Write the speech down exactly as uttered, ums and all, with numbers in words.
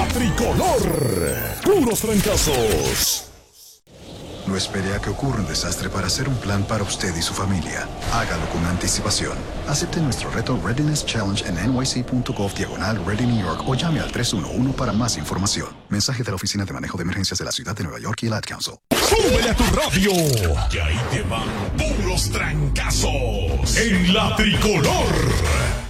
La Tricolor. Puros trancazos. No espere a que ocurra un desastre para hacer un plan para usted y su familia. Hágalo con anticipación. Acepte nuestro reto Readiness Challenge en N Y C punto gov diagonal Ready New York o llame al tres uno uno para más información. Mensaje de la Oficina de Manejo de Emergencias de la Ciudad de Nueva York y el Ad Council. ¡Súbele a tu radio! Que ahí te van puros trancazos en La Tricolor.